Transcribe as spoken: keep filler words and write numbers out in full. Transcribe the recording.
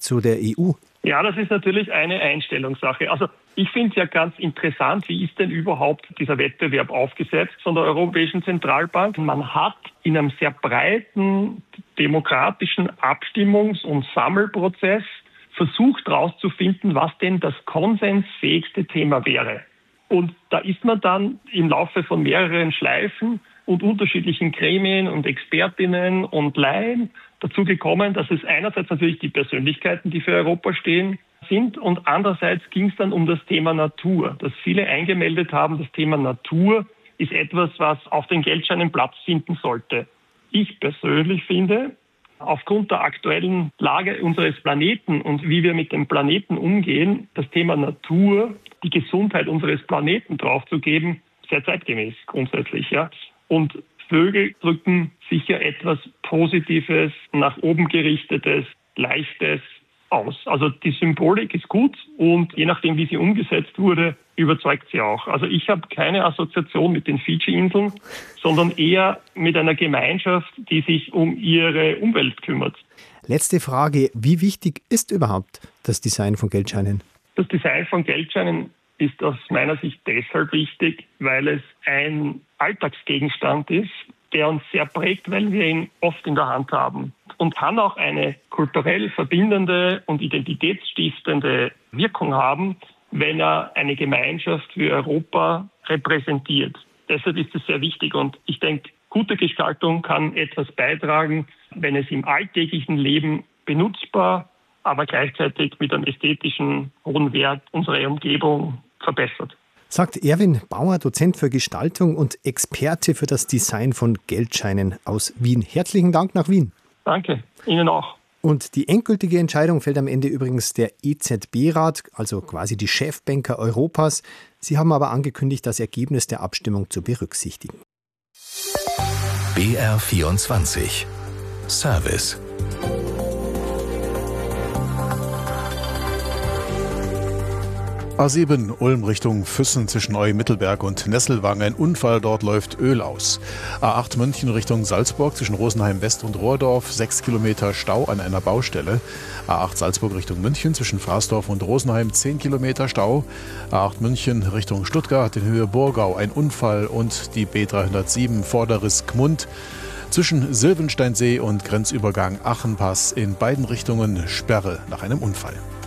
zu der E U? Ja, das ist natürlich eine Einstellungssache. Also ich finde es ja ganz interessant, wie ist denn überhaupt dieser Wettbewerb aufgesetzt von der Europäischen Zentralbank? Man hat in einem sehr breiten demokratischen Abstimmungs- und Sammelprozess versucht herauszufinden, was denn das konsensfähigste Thema wäre. Und da ist man dann im Laufe von mehreren Schleifen und unterschiedlichen Gremien und Expertinnen und Laien dazu gekommen, dass es einerseits natürlich die Persönlichkeiten, die für Europa stehen, sind und andererseits ging es dann um das Thema Natur, dass viele eingemeldet haben, das Thema Natur ist etwas, was auf den Geldscheinen Platz finden sollte. Ich persönlich finde, aufgrund der aktuellen Lage unseres Planeten und wie wir mit dem Planeten umgehen, das Thema Natur, die Gesundheit unseres Planeten draufzugeben, sehr zeitgemäß grundsätzlich, ja. Und Vögel drücken sicher etwas Positives, nach oben gerichtetes, Leichtes aus. Also die Symbolik ist gut und je nachdem, wie sie umgesetzt wurde, überzeugt sie auch. Also ich habe keine Assoziation mit den Fidschi-Inseln, sondern eher mit einer Gemeinschaft, die sich um ihre Umwelt kümmert. Letzte Frage, wie wichtig ist überhaupt das Design von Geldscheinen? Das Design von Geldscheinen ist aus meiner Sicht deshalb wichtig, weil es ein Alltagsgegenstand ist, der uns sehr prägt, weil wir ihn oft in der Hand haben und kann auch eine kulturell verbindende und identitätsstiftende Wirkung haben, wenn er eine Gemeinschaft für Europa repräsentiert. Deshalb ist es sehr wichtig und ich denke, gute Gestaltung kann etwas beitragen, wenn es im alltäglichen Leben benutzbar, aber gleichzeitig mit einem ästhetischen hohen Wert unsere Umgebung verbessert. Sagt Erwin Bauer, Dozent für Gestaltung und Experte für das Design von Geldscheinen aus Wien. Herzlichen Dank nach Wien. Danke, Ihnen auch. Und die endgültige Entscheidung fällt am Ende übrigens der E Z B-Rat, also quasi die Chefbanker Europas. Sie haben aber angekündigt, das Ergebnis der Abstimmung zu berücksichtigen. B R vierundzwanzig Service. A sieben Ulm Richtung Füssen zwischenEu-Mittelberg und Nesselwang. Ein Unfall, dort läuft Öl aus. A acht München Richtung Salzburg zwischen Rosenheim West und Rohrdorf. Sechs Kilometer Stau an einer Baustelle. A acht Salzburg Richtung München zwischen Fraßdorf und Rosenheim. Zehn Kilometer Stau. A acht München Richtung Stuttgart in Höhe Burgau. Ein Unfall und die B dreihundertsieben Vorderriss Gmund. Zwischen Silvensteinsee und Grenzübergang Achenpass in beiden Richtungen Sperre nach einem Unfall.